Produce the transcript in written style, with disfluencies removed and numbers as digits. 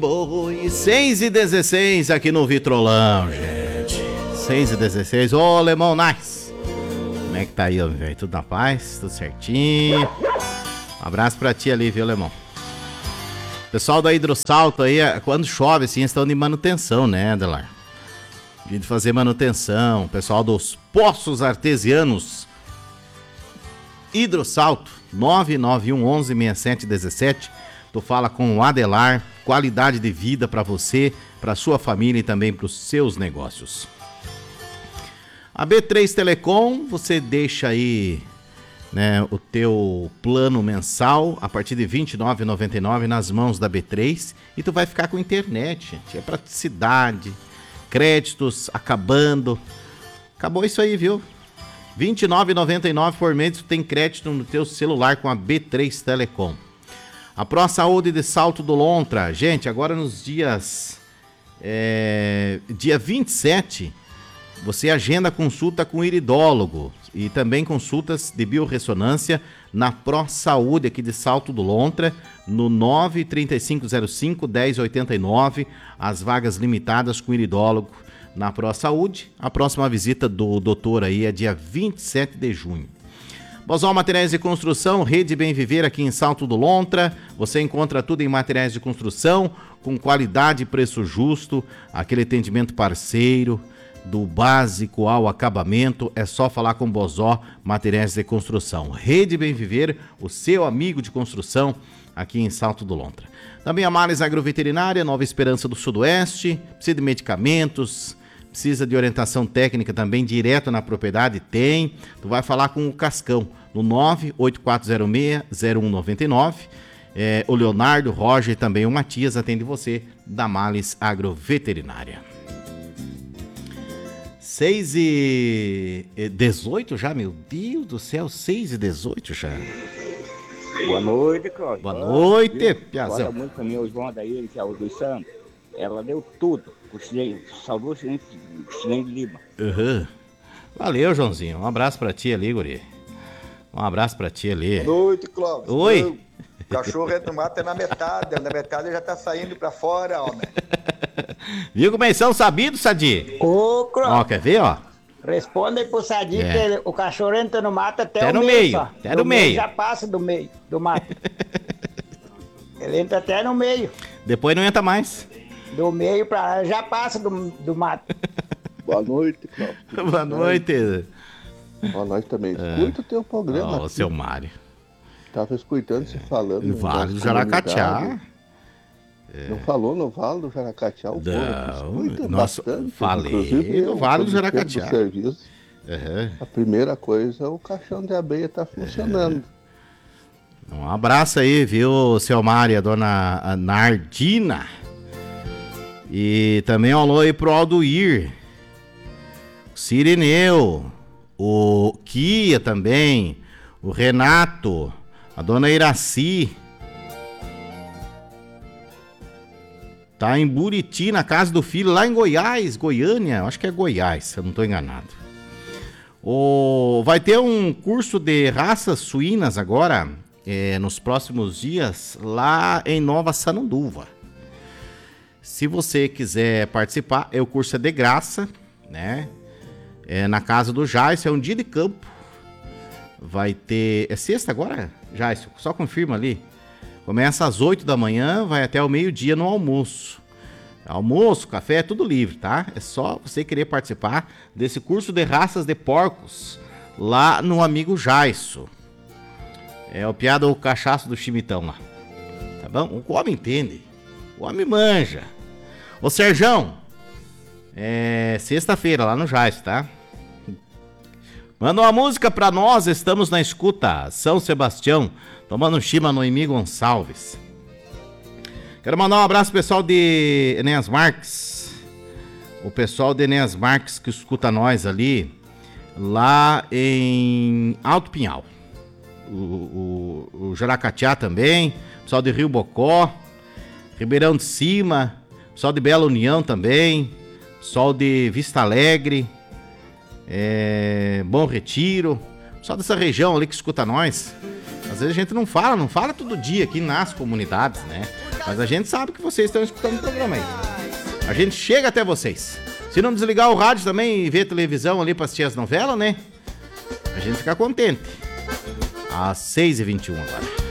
boi. 6h16 aqui no Vitrolão, gente. 6h16. Ô, Lemão Nice. Como é que tá aí, homem, velho? Tudo na paz? Tudo certinho? Um abraço pra ti ali, viu, Lemão? Pessoal da Hidrosalto aí, quando chove, assim, estão de manutenção, né, Adelar? De fazer manutenção. Pessoal dos Poços Artesianos. Hidrosalto, 991 11 6717. Tu fala com o Adelar. Qualidade de vida pra você, pra sua família e também pros seus negócios. A B3 Telecom, você deixa aí, né, o teu plano mensal a partir de R$ 29,99 nas mãos da B3 e tu vai ficar com internet, gente. É praticidade, créditos acabando. Acabou isso aí, viu? R$ 29,99 por mês tu tem crédito no teu celular com a B3 Telecom. A Pro Saúde de Salto do Lontra, gente, agora nos dias dia 27, você agenda consulta com iridólogo e também consultas de biorressonância na Pro Saúde aqui de Salto do Lontra, no 93505-1089, as vagas limitadas com iridólogo na Pro Saúde. A próxima visita do doutor aí é dia 27 de junho. Bosol Materiais de Construção, Rede Bem Viver aqui em Salto do Lontra. Você encontra tudo em materiais de construção, com qualidade e preço justo, aquele atendimento parceiro, do básico ao acabamento. É só falar com Bosó Materiais de Construção. Rede Bem Viver, o seu amigo de construção aqui em Salto do Lontra. Também a Males Agroveterinária, Nova Esperança do Sudoeste. Precisa de medicamentos, precisa de orientação técnica também direto na propriedade? Tem. Tu vai falar com o Cascão no 98406-0199. O Leonardo, o Roger e também o Matias atende você da Males Agroveterinária. 6h18 já, meu Deus do céu, 6h18 já. Boa noite, Cláudio. Boa noite, Piazão. Olha muito pra mim, o João daí, que é o dos Santos. Ela deu tudo. Salvou o Chilene de Lima. Uhum. Valeu, Joãozinho. Um abraço pra ti ali, guri. Um abraço pra ti ali. Boa noite, Cláudio. Oi. O cachorro entra no mato é na metade. Na metade ele já tá saindo pra fora, homem. Viu como eles são sabidos, Sadi? Ô, Cláudio. Ó, quer ver, ó? Responde aí pro Sadi que o cachorro entra no mato até o no meio. meio. Só. Até no meio. Já passa do meio, do mato. Ele entra até no meio. Depois não entra mais. Do meio pra... Já passa do mato. Boa noite, Cláudio. Boa noite. Boa noite também. Escuta o teu programa. Ó, seu Mário. Tava escutando você falando. Vale do Jaracatiá. Não falou no Vale do Jaracatiá? Não, nossa, falei no Vale do Jaracatiá. A primeira coisa, o caixão de abelha tá funcionando. Um abraço aí, viu, seu Mário, a dona Nardina. E também um alô aí pro Aldoir, o Cirineu, o Kia também, o Renato, a dona Iraci. Tá em Buriti, na casa do filho, lá em Goiás, Goiânia, acho que é Goiás, se eu não tô enganado. Vai ter um curso de raças suínas agora, nos próximos dias, lá em Nova Sananduva. Se você quiser participar, o curso é de graça, né? Na casa do Jaisso, é um dia de campo. Vai ter... É sexta agora, Jaisso? Só confirma ali. Começa às 8 da manhã, vai até o meio-dia no almoço. Almoço, café, é tudo livre, tá? É só você querer participar desse curso de raças de porcos lá no amigo Jaisso. É o piada ou cachaço do chimitão lá. Tá bom? O homem entende. O homem manja. Ô, Serjão, sexta-feira lá no Jaisso, tá? Manda uma música pra nós, estamos na escuta. São Sebastião, tomando chima no Emi Gonçalves. Quero mandar um abraço pro pessoal de Enéas Marques. O pessoal de Enéas Marques que escuta nós ali, lá em Alto Pinhal. O Jaracatiá também, pessoal de Rio Bocó, Ribeirão de Cima, pessoal de Bela União também, pessoal de Vista Alegre, Bom Retiro, pessoal dessa região ali que escuta nós. Às vezes a gente não fala todo dia aqui nas comunidades, né? Mas a gente sabe que vocês estão escutando o programa aí. A gente chega até vocês. Se não desligar o rádio também e ver televisão ali pra assistir as novelas, né? A gente fica contente. Às 6h21 agora.